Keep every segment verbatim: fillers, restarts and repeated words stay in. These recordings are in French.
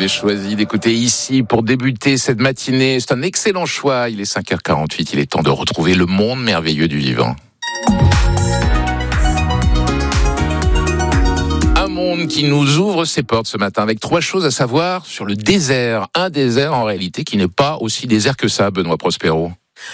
avez choisi d'écouter ici pour débuter cette matinée. C'est un excellent choix. Il est cinq heures quarante-huit. Il est temps de retrouver le monde merveilleux du vivant. Un monde qui nous ouvre ses portes ce matin avec trois choses à savoir sur le désert. Un désert en réalité qui n'est pas aussi désert que ça, Benoît Prospero.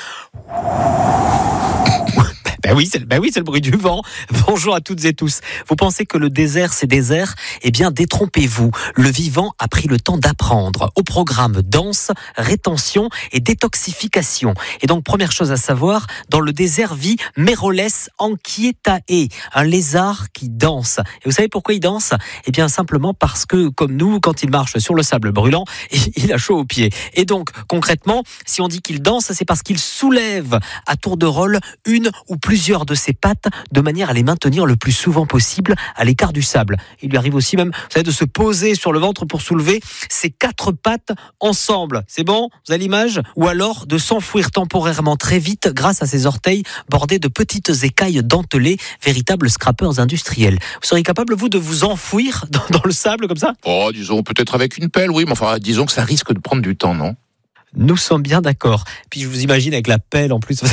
Ben oui, c'est, ben oui, c'est le bruit du vent. Bonjour à toutes et tous. Vous pensez que le désert, c'est désert ? Eh bien, détrompez-vous. Le vivant a pris le temps d'apprendre. Au programme danse, rétention et détoxification. Et donc, première chose à savoir, dans le désert vit Meroles anquietae, un lézard qui danse. Et vous savez pourquoi il danse ? Eh bien, simplement parce que, comme nous, quand il marche sur le sable brûlant, il a chaud aux pieds. Et donc, concrètement, si on dit qu'il danse, c'est parce qu'il soulève à tour de rôle une ou plusieurs de ses pattes de manière à les maintenir le plus souvent possible à l'écart du sable. Il lui arrive aussi même, vous savez, de se poser sur le ventre pour soulever ses quatre pattes ensemble. C'est bon ? Vous avez l'image ? Ou alors de s'enfouir temporairement très vite grâce à ses orteils bordés de petites écailles dentelées, véritables scrappers industriels. Vous seriez capable, vous, de vous enfouir dans, dans le sable comme ça ? Oh, disons, peut-être avec une pelle, oui, mais enfin, disons que ça risque de prendre du temps, non ? Nous sommes bien d'accord. Puis je vous imagine avec la pelle en plus.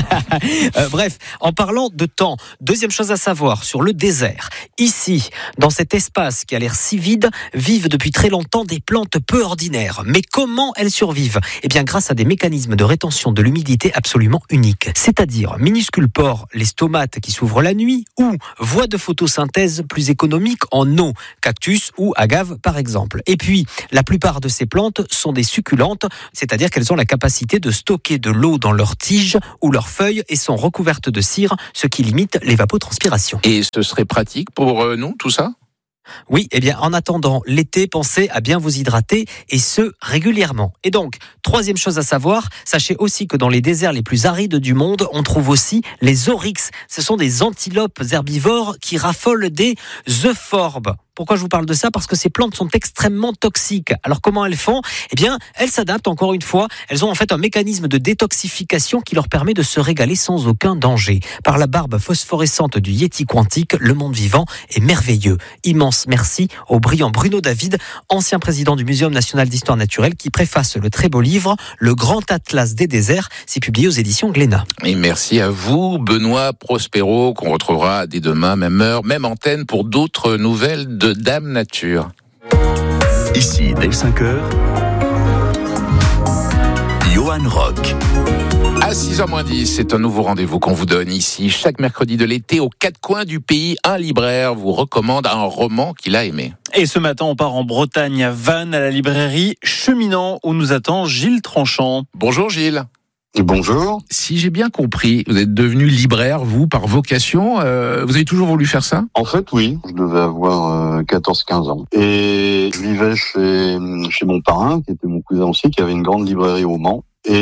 euh, bref, en parlant de temps, deuxième chose à savoir sur le désert. Ici, dans cet espace qui a l'air si vide, vivent depuis très longtemps des plantes peu ordinaires. Mais comment elles survivent ? Eh bien, grâce à des mécanismes de rétention de l'humidité absolument uniques. C'est-à-dire minuscules pores, les stomates qui s'ouvrent la nuit, ou voies de photosynthèse plus économiques en eau, cactus ou agave par exemple. Et puis, la plupart de ces plantes sont des succulentes, c'est-à-dire qu'elles ont la capacité de stocker de l'eau dans leurs tiges ou leurs feuilles et sont recouvertes de cire, ce qui limite l'évapotranspiration. Et ce serait pratique pour euh, nous, tout ça ? Oui, eh bien, en attendant l'été, pensez à bien vous hydrater et ce, régulièrement. Et donc, troisième chose à savoir, sachez aussi que dans les déserts les plus arides du monde, on trouve aussi les oryx. Ce sont des antilopes herbivores qui raffolent des euphorbes. Pourquoi je vous parle de ça ? Parce que ces plantes sont extrêmement toxiques. Alors comment elles font ? Eh bien, elles s'adaptent encore une fois. Elles ont en fait un mécanisme de détoxification qui leur permet de se régaler sans aucun danger. Par la barbe phosphorescente du Yéti quantique, le monde vivant est merveilleux. Immense merci au brillant Bruno David, ancien président du Muséum national d'histoire naturelle, qui préface le très beau livre « Le grand atlas des déserts ». C'est publié aux éditions Glénat. Et merci à vous, Benoît Prospero, qu'on retrouvera dès demain, même heure, même antenne, pour d'autres nouvelles de de Dame Nature. Ici, dès cinq heures, Johan Rock. À six heures moins dix, c'est un nouveau rendez-vous qu'on vous donne ici. Chaque mercredi de l'été, aux quatre coins du pays, un libraire vous recommande un roman qu'il a aimé. Et ce matin, on part en Bretagne, à Vannes, à la librairie Cheminant, où nous attend Gilles Tranchant. Bonjour Gilles. Bonjour. Si j'ai bien compris, vous êtes devenu libraire, vous, par vocation. Euh, vous avez toujours voulu faire ça ? En fait, oui. Je devais avoir euh, quatorze quinze ans. Et je vivais chez, chez mon parrain, qui était mon cousin aussi, qui avait une grande librairie au Mans.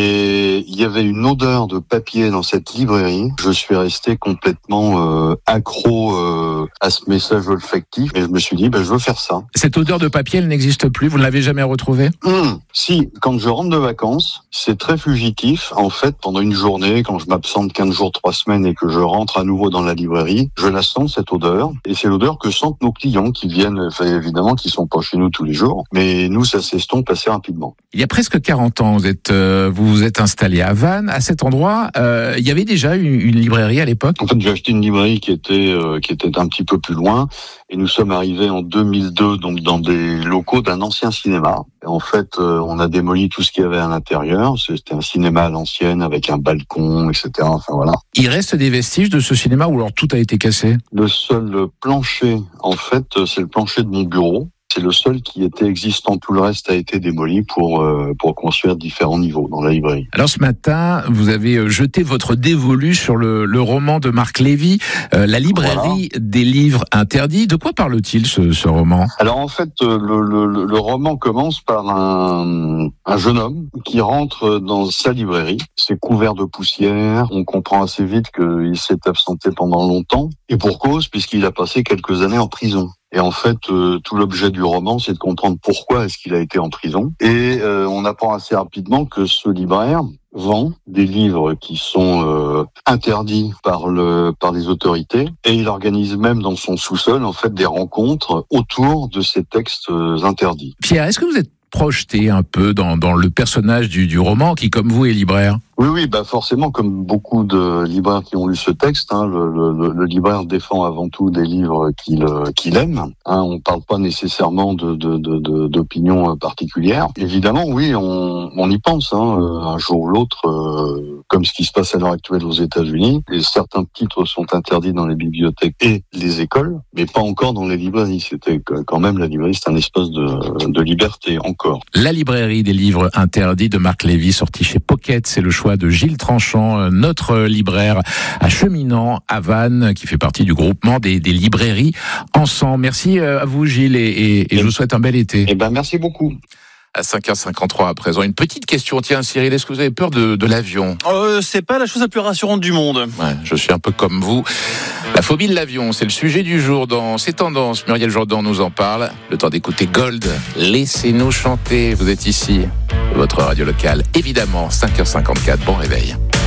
Et il y avait une odeur de papier dans cette librairie. Je suis resté complètement euh, accro euh, à ce message olfactif. Et je me suis dit, ben, je veux faire ça. Cette odeur de papier, elle n'existe plus. Vous ne l'avez jamais retrouvée ? Hum, Si, quand je rentre de vacances, c'est très fugitif. En fait, pendant une journée, quand je m'absente quinze jours, trois semaines et que je rentre à nouveau dans la librairie, je la sens, cette odeur. Et c'est l'odeur que sentent nos clients qui viennent, enfin, évidemment, qui sont pas chez nous tous les jours. Mais nous, ça s'estompe assez rapidement. Il y a presque quarante ans, vous êtes... Euh... Vous vous êtes installé à Vannes. À cet endroit, euh, il y avait déjà une, une librairie à l'époque ? En fait, j'ai acheté une librairie qui était euh, qui était un petit peu plus loin, et nous sommes arrivés en deux mille deux, donc dans des locaux d'un ancien cinéma. Et en fait, euh, on a démoli tout ce qu'il y avait à l'intérieur. C'était un cinéma à l'ancienne avec un balcon, et cetera. Enfin voilà. Il reste des vestiges de ce cinéma ou alors tout a été cassé ? Le seul plancher, en fait, c'est le plancher de mon bureau. C'est le seul qui était existant. Tout le reste a été démoli pour euh, pour construire différents niveaux dans la librairie. Alors ce matin, vous avez jeté votre dévolu sur le, le roman de Marc Lévy, euh, La librairie voilà. des livres interdits. De quoi parle-t-il ce, ce roman ? Alors en fait, le, le, le roman commence par un, un jeune homme qui rentre dans sa librairie. C'est couvert de poussière. On comprend assez vite qu'il s'est absenté pendant longtemps. Et pour cause, puisqu'il a passé quelques années en prison. Et en fait, euh, tout l'objet du roman, c'est de comprendre pourquoi est-ce qu'il a été en prison. Et euh, on apprend assez rapidement que ce libraire vend des livres qui sont euh, interdits par le par les autorités, et il organise même dans son sous-sol en fait des rencontres autour de ces textes interdits. Pierre, est-ce que vous êtes projeté un peu dans, dans le personnage du, du roman qui, comme vous, est libraire? Oui, oui, bah forcément, comme beaucoup de libraires qui ont lu ce texte, hein, le, le, le libraire défend avant tout des livres qu'il qu'il aime. Hein, on ne parle pas nécessairement de, de, de, de d'opinions particulières. Évidemment, oui, on, on y pense. Hein, un jour ou l'autre, euh, comme ce qui se passe à l'heure actuelle aux États-Unis, et certains titres sont interdits dans les bibliothèques et les écoles, mais pas encore dans les librairies. C'était quand même la librairie, c'est un espace de, de liberté encore. La librairie des livres interdits de Marc Lévy, sorti chez Pocket, c'est le choix de Gilles Tranchant, notre libraire à Cheminant, à Vannes, qui fait partie du groupement des, des librairies Ensemble. Merci à vous, Gilles, et, et, et je vous souhaite un bel été. Eh ben, merci beaucoup. À cinq heures cinquante-trois à présent, une petite question. Tiens, Cyril, est-ce que vous avez peur de, de l'avion? euh, C'est pas la chose la plus rassurante du monde. Ouais, je suis un peu comme vous. La phobie de l'avion, c'est le sujet du jour dans ces tendances. Muriel Jourdan nous en parle. Le temps d'écouter Gold. Laissez-nous chanter. Vous êtes ici, votre radio locale. Évidemment, cinq heures cinquante-quatre. Bon réveil.